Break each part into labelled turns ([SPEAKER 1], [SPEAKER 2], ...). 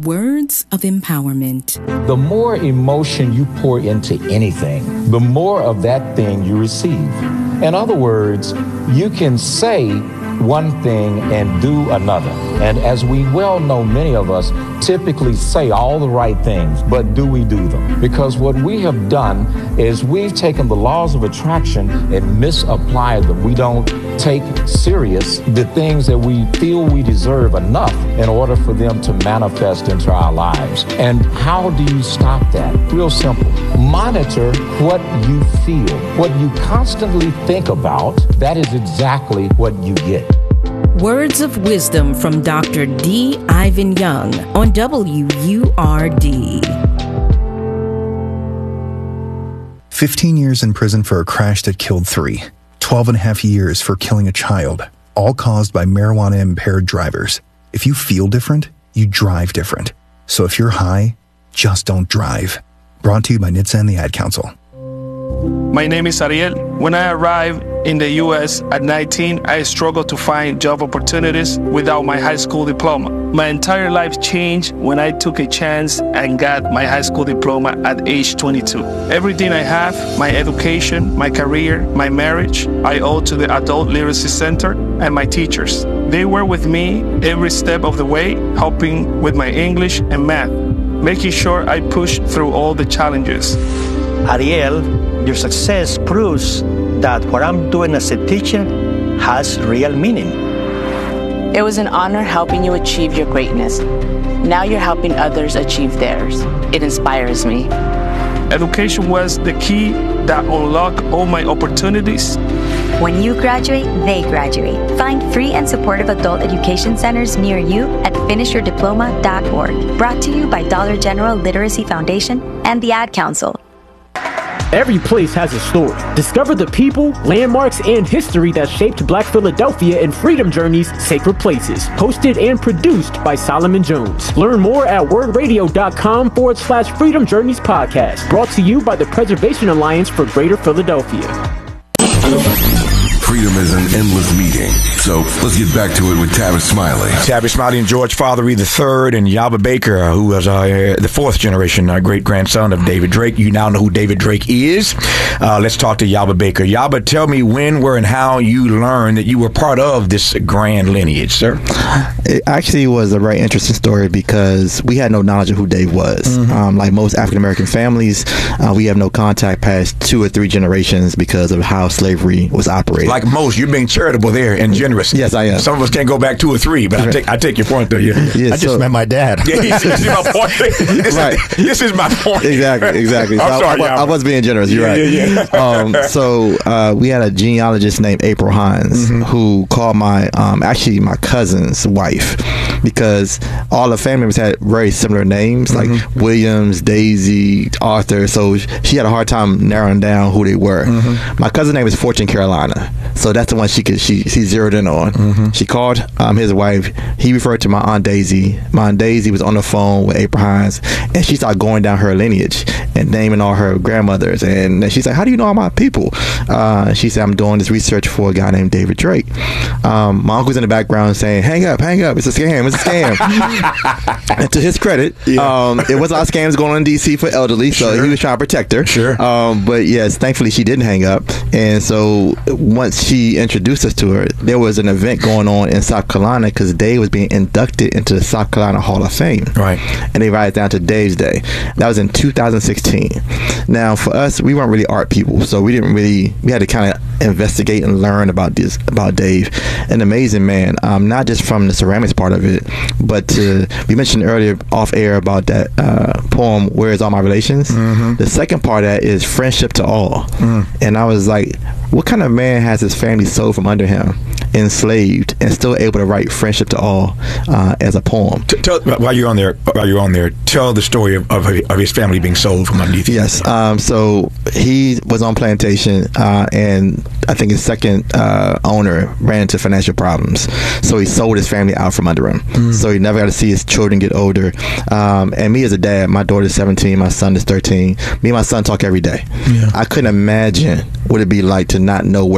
[SPEAKER 1] Words of empowerment.
[SPEAKER 2] The more emotion you pour into anything, the more of that thing you receive. In other words, you can say one thing and do another. And as we well know, many of us typically say all the right things, but do we do them? Because what we have done is we've taken the laws of attraction and misapplied them. We don't take serious the things that we feel we deserve enough in order for them to manifest into our lives. And how do you stop that? Real simple. Monitor what you feel. What you constantly think about, that is exactly what you get.
[SPEAKER 1] Words of wisdom from Dr. D. Ivan Young on WURD.
[SPEAKER 3] 15 years in prison for a crash that killed 3. 12 and a half years for killing a child, all caused by marijuana-impaired drivers. If you feel different, you drive different. So if you're high, just don't drive. Brought to you by NHTSA and the Ad Council.
[SPEAKER 4] My name is Ariel. When I arrived in the U.S. at 19, I struggled to find job opportunities without my high school diploma. My entire life changed when I took a chance and got my high school diploma at age 22. Everything I have, my education, my career, my marriage, I owe to the Adult Literacy Center and my teachers. They were with me every step of the way, helping with my English and math, making sure I pushed through all the challenges.
[SPEAKER 5] Ariel, your success proves that what I'm doing as a teacher has real meaning.
[SPEAKER 6] It was an honor helping you achieve your greatness. Now you're helping others achieve theirs. It inspires me.
[SPEAKER 4] Education was the key that unlocked all my opportunities.
[SPEAKER 7] When you graduate, they graduate. Find free and supportive adult education centers near you at finishyourdiploma.org. Brought to you by Dollar General Literacy Foundation and the Ad Council.
[SPEAKER 8] Every place has a story. Discover the people, landmarks, and history that shaped Black Philadelphia in Freedom Journey's Sacred Places. Hosted and produced by Solomon Jones. Learn more at wordradio.com/Freedom Journeys podcast. Brought to you by the Preservation Alliance for Greater Philadelphia.
[SPEAKER 9] Freedom is an endless meeting. So let's get back to it with Tavis Smiley.
[SPEAKER 10] Tavis Smiley and George Fathery III and Yaba Baker, who was the fourth generation great-grandson of David Drake. You now know who David Drake is. Let's talk to Yaba Baker. Yaba, tell me when, where, and how you learned that you were part of this grand lineage, sir.
[SPEAKER 11] It actually was a very interesting story because we had no knowledge of who Dave was. Mm-hmm. Like most African-American families, we have no contact past 2 or 3 generations because of how slavery was operated.
[SPEAKER 10] Like most, you're being charitable there and generous.
[SPEAKER 11] Yes, I am.
[SPEAKER 10] Some of us can't go back 2 or 3, but I take your point though. Yeah.
[SPEAKER 11] Yes,
[SPEAKER 12] I just met my dad.
[SPEAKER 10] Yeah, you see my point? This is my point.
[SPEAKER 11] Exactly.
[SPEAKER 10] I'm sorry,
[SPEAKER 11] I was being generous. You're right.
[SPEAKER 10] Yeah.
[SPEAKER 11] So we had a genealogist named April Hines who called my cousin's wife because all the family members had very similar names like Williams, Daisy, Arthur. So she had a hard time narrowing down who they were. My cousin's name is Fortune Carolina. So that's the one she zeroed in on. She called his wife. He referred to my Aunt Daisy. My Aunt Daisy was on the phone with April Hines, and she started going down her lineage and naming all her grandmothers. And then she said, "How do you know all my people?" She said, "I'm doing this research for a guy named David Drake." My uncle's in the background saying, "Hang up, it's a scam, And to his credit, it was a lot of scams going on in D.C. for elderly, so he was trying to protect her. But yes, thankfully she didn't hang up. And so once she introduced us to her, there was an event going on in South Carolina because Dave was being inducted into the South Carolina Hall of Fame.
[SPEAKER 10] Right.
[SPEAKER 11] And they invited down to Dave's Day. That was in 2016. Now, for us, we weren't really art people, so we had to kind of investigate and learn about Dave. An amazing man, not just from the ceramics part of it, but we mentioned earlier off air about that poem, Where Is All My Relations? The second part of that is Friendship to All. And I was like, what kind of man has his family sold from under him, enslaved, and still able to write Friendship to All as a poem?
[SPEAKER 10] While you're on there, tell the story of his family being sold from underneath.
[SPEAKER 11] Yes. So he was on plantation, and I think his second owner ran into financial problems, so he sold his family out from under him. So he never got to see his children get older. And me as a dad, my daughter's 17, my son is 13. Me and my son talk every day. I couldn't imagine what it'd be like to not know where he is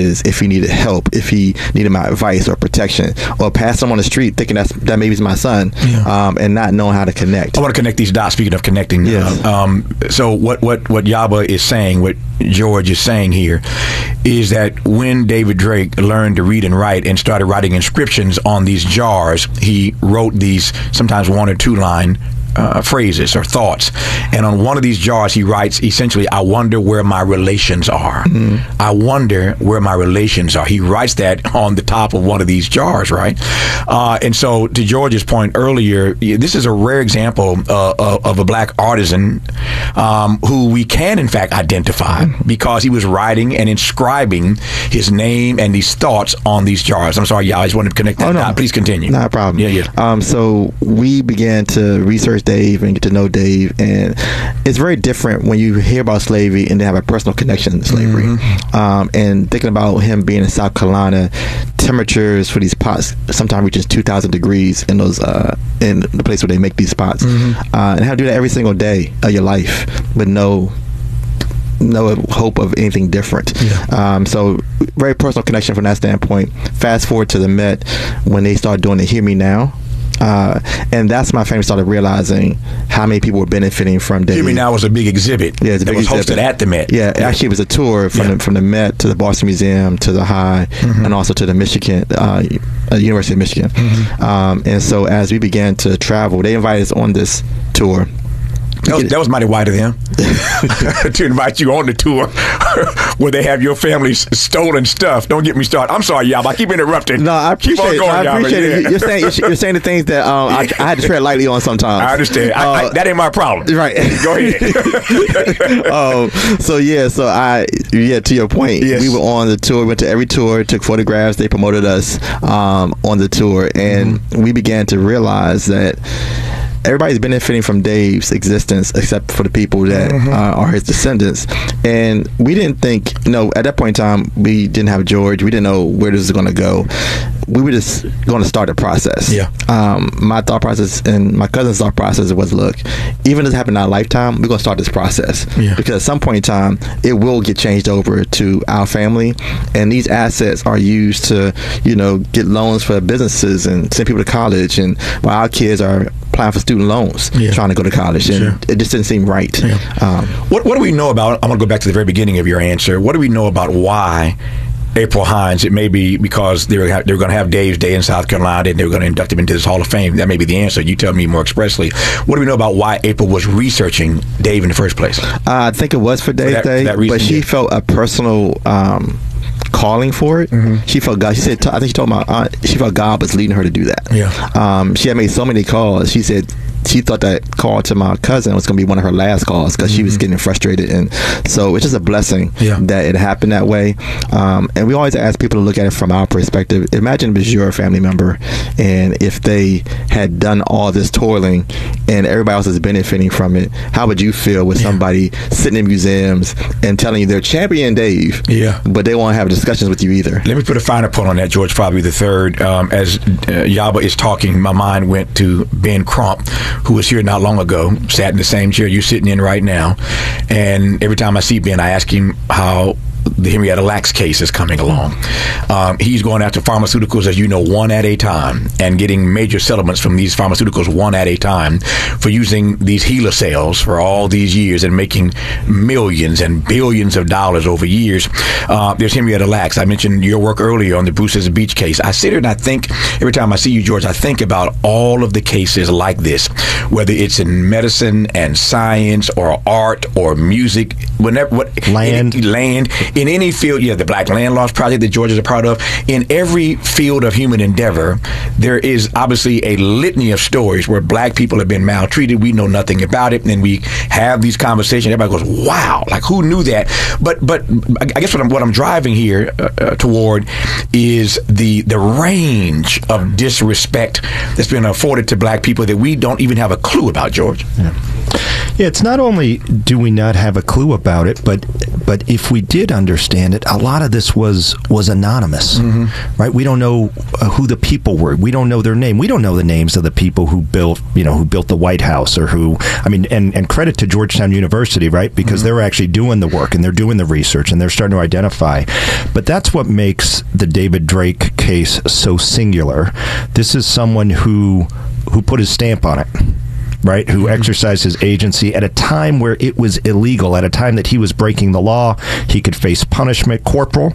[SPEAKER 11] is if he needed help, if he needed my advice or protection, or pass him on the street thinking that maybe is my son, and not knowing how to connect.
[SPEAKER 10] I want to connect these dots. Speaking of connecting, so what Yaba is saying, what George is saying here, is that when David Drake learned to read and write and started writing inscriptions on these jars, he wrote these sometimes 1 or 2 line phrases or thoughts, and on one of these jars he writes essentially, I wonder where my relations are. I wonder where my relations are. He writes that on the top of one of these jars, right? And so to George's point earlier, this is a rare example of a black artisan who we can in fact identify because he was writing and inscribing his name and these thoughts on these jars. I'm sorry, y'all, I just wanted to connect that. No, please continue.
[SPEAKER 11] Not a problem.
[SPEAKER 10] Yeah.
[SPEAKER 11] So we began to research Dave and get to know Dave, and it's very different when you hear about slavery and then have a personal connection to slavery. And thinking about him being in South Carolina, temperatures for these pots sometimes reaches 2,000 degrees in those in the place where they make these pots, and how to do that every single day of your life with no hope of anything different. So very personal connection from that standpoint. Fast forward to the Met when they started doing the Hear Me Now. And that's my family started realizing how many people were benefiting from Dave.
[SPEAKER 10] Hear Me Now was a big exhibit.
[SPEAKER 11] Yeah, it
[SPEAKER 10] was hosted at the Met.
[SPEAKER 11] Actually it was a tour from the Met to the Boston Museum to the High, and also to the University of Michigan. And so as we began to travel, they invited us on this tour.
[SPEAKER 10] That was mighty white of them to invite you on the tour where they have your family's stolen stuff. Don't get me started. I'm sorry, y'all. I keep interrupting.
[SPEAKER 11] No, I appreciate it. I appreciate it. You're saying the things that I had to tread lightly on sometimes.
[SPEAKER 10] I understand. That ain't my problem.
[SPEAKER 11] Right.
[SPEAKER 10] Go ahead.
[SPEAKER 11] To your point, we were on the tour. We went to every tour, took photographs. They promoted us on the tour, and we began to realize that everybody's benefiting from Dave's existence except for the people that are his descendants. And we didn't think, at that point in time, we didn't have George. We didn't know where this was going to go. We were just going to start a process. My thought process and my cousin's thought process was, look, even if it happened in our lifetime, we're going to start this process. Because at some point in time, it will get changed over to our family. And these assets are used to, get loans for businesses and send people to college. And while our kids are applying for student loans, trying to go to college, and it just didn't seem right.
[SPEAKER 10] What do we know about? I'm going to go back to the very beginning of your answer. What do we know about why April Hines? It may be because they're going to have Dave's Day in South Carolina, and they're going to induct him into this Hall of Fame. That may be the answer. You tell me more expressly. What do we know about why April was researching Dave in the first place?
[SPEAKER 11] I think it was for Dave's Day, but she felt a personal calling for it. She felt God. She said, I think she told my aunt, she felt God was leading her to do that. She had made so many calls. She said she thought that call to my cousin was going to be one of her last calls because she was getting frustrated, and so it's just a blessing that it happened that way. And we always ask people to look at it from our perspective. Imagine if it's your family member, and if they had done all this toiling and everybody else is benefiting from it, how would you feel with somebody sitting in museums and telling you they're champion Dave, but they won't have discussions with you either?
[SPEAKER 10] Let me put a finer point on that, George Faberry III. As Yaba is talking, my mind went to Ben Crump, who was here not long ago, sat in the same chair you're sitting in right now. And every time I see Ben, I ask him how the Henrietta Lacks case is coming along. He's going after pharmaceuticals, as you know, one at a time, and getting major settlements from these pharmaceuticals one at a time for using these HeLa cells for all these years and making millions and billions of dollars over years. There's Henrietta Lacks. I mentioned your work earlier on the Bruce's Beach case. I sit here and I think, every time I see you, George, I think about all of the cases like this, whether it's in medicine and science or art or music, land, in any field, the Black Land Loss Project that Georgia is a part of. In every field of human endeavor, there is obviously a litany of stories where black people have been maltreated. We know nothing about it, and we have these conversations. Everybody goes, "Wow, like who knew that?" But I guess what I'm driving here toward is the range of disrespect that's been afforded to black people that we don't even have a clue about, George.
[SPEAKER 12] Yeah, it's not only do we not have a clue about it, but But if we did understand it, a lot of this was anonymous, right? We don't know who the people were. We don't know their name. We don't know the names of the people who built the White House, or and credit to Georgetown University, right? Because they're actually doing the work and they're doing the research and they're starting to identify. But that's what makes the David Drake case so singular. This is someone who put his stamp on it, right? Who exercised his agency at a time where it was illegal, at a time that he was breaking the law. He could face punishment, corporal.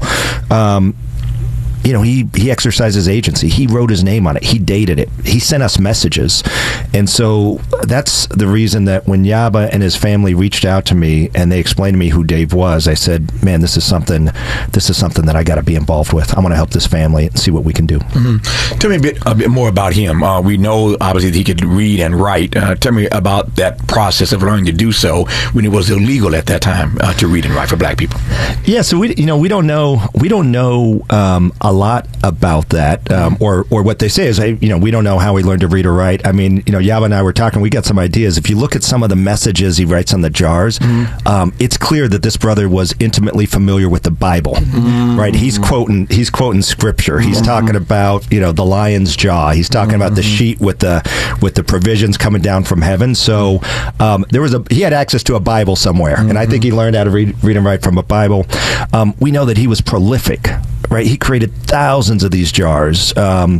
[SPEAKER 12] He exercised his agency. He wrote his name on it. He dated it. He sent us messages. And so that's the reason that when Yaba and his family reached out to me and they explained to me who Dave was, I said, man, this is something that I got to be involved with. I want to help this family and see what we can do.
[SPEAKER 10] Tell me a bit more about him. We know, obviously, that he could read and write. Tell me about that process of learning to do so when it was illegal at that time to read and write for black people.
[SPEAKER 12] Yeah, so we don't know a lot about that, or what they say is, we don't know how he learned to read or write. I mean, Yaba and I were talking. We got some ideas. If you look at some of the messages he writes on the jars, it's clear that this brother was intimately familiar with the Bible, right? He's quoting scripture. He's talking about the lion's jaw. He's talking about the sheet with the provisions coming down from heaven. So he had access to a Bible somewhere, and I think he learned how to read and write from a Bible. We know that he was prolific. Right, he created thousands of these jars.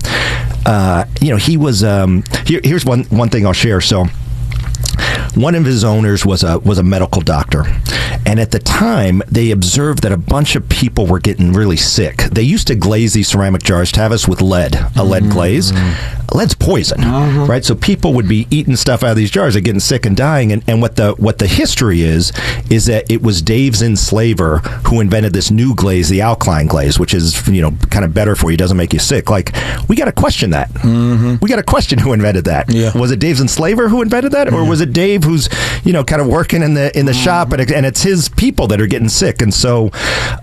[SPEAKER 12] He was. Here's one thing I'll share. So, one of his owners was a medical doctor, and at the time they observed that a bunch of people were getting really sick. They used to glaze these ceramic jars, Tavis, with lead glaze. Lead's poison, right? So people would be eating stuff out of these jars, they're getting sick and dying. And what the history is that it was Dave's enslaver who invented this new glaze, the alkaline glaze, which is kind of better for you, doesn't make you sick. Like, we got to question that. We got to question who invented that. Yeah. Was it Dave's enslaver who invented that, or was it Dave who's kind of working in the shop and it's his people that are getting sick? And so,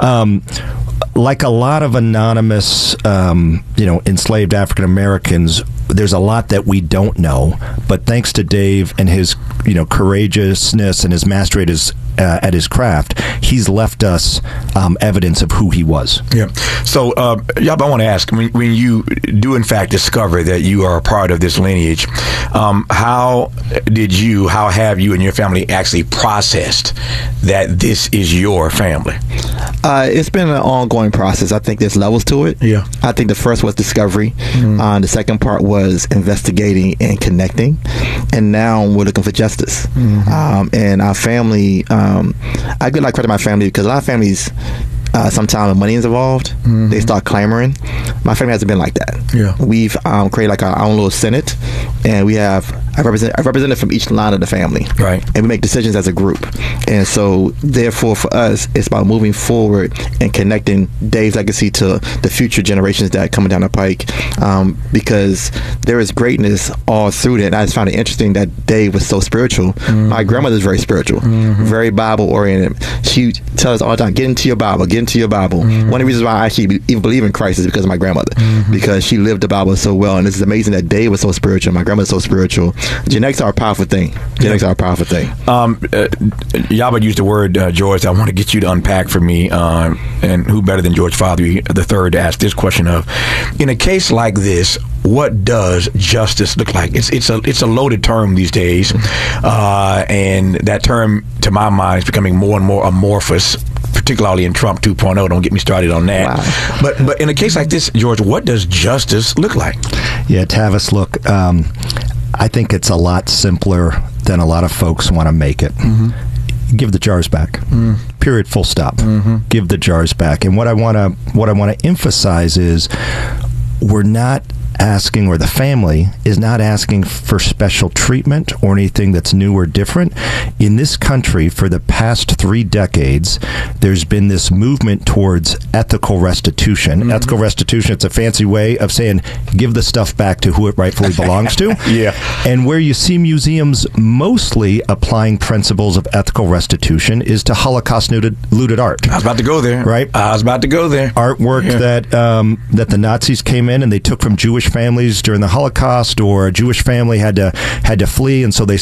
[SPEAKER 12] like a lot of anonymous, enslaved African Americans, there's a lot that we don't know. But thanks to Dave and his, courageousness and his mastery at his craft, he's left us evidence of who he was.
[SPEAKER 10] Yeah. So, Yaba, I want to ask, when you do in fact discover that you are a part of this lineage, how have you and your family actually processed that this is your family?
[SPEAKER 11] It's been an ongoing process. I think there's levels to it. Yeah. I think the first was discovery. The second part was investigating and connecting. And now we're looking for justice. And our family, I give credit to my family, because a lot of families, sometimes when money is involved, they start clamoring. My family hasn't been like that. Yeah. We've created our own little senate, and we have a representative from each line of the family. Right. And we make decisions as a group. And so, therefore, for us, it's about moving forward and connecting Dave's legacy to the future generations that are coming down the pike, because there is greatness all through that. And I just found it interesting that Dave was so spiritual. My grandmother's very spiritual, very Bible-oriented. She tells us all the time, get into your Bible, get into your Bible. One of the reasons why I actually even believe in Christ is because of my grandmother, because she lived the Bible so well. And it's amazing that Dave was so spiritual, my grandmother's so spiritual. Genetics are a powerful thing.
[SPEAKER 10] Yaba used the word, George, I want to get you to unpack for me, and who better than George Fatheree III to ask this question of, in a case like this, what does justice look like? It's a loaded term these days, and that term, to my mind, is becoming more and more amorphous, particularly in Trump 2.0. Don't get me started on that. Wow. But in a case like this, George, what does justice look like?
[SPEAKER 12] Yeah, Tavis, look, I think it's a lot simpler than a lot of folks want to make it. Give the jars back. Period. Full stop. Give the jars back. And what I want to emphasize is, we're not asking, or the family is not asking for special treatment or anything that's new or different. In this country, for the past 3 decades, there's been this movement towards ethical restitution. Ethical restitution, it's a fancy way of saying, give the stuff back to who it rightfully belongs to. Yeah. And where you see museums mostly applying principles of ethical restitution is to Holocaust looted art.
[SPEAKER 10] I was about to go there.
[SPEAKER 12] Right? Artwork that the Nazis came in and they took from Jewish families during the Holocaust, or a Jewish family had to flee, and so they